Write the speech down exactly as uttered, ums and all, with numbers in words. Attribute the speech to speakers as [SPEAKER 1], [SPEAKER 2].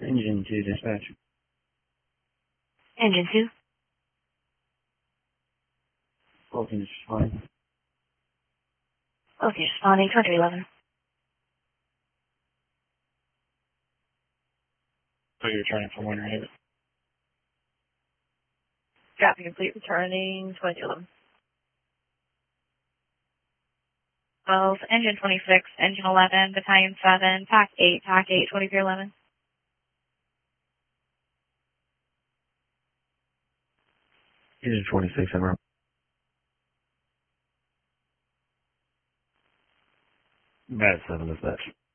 [SPEAKER 1] Engine two dispatch.
[SPEAKER 2] Engine two.
[SPEAKER 1] Vulcan is responding.
[SPEAKER 2] Okay, responding, twenty eleven.
[SPEAKER 1] So you're returning from Winter Haven.
[SPEAKER 2] Copy complete, returning, twenty eleven. twelve, engine twenty-six, engine eleven, battalion seven, T A C eight, T A C eight, twenty-three eleven.
[SPEAKER 1] Engine twenty-six, Emerald. Bat seven dispatch.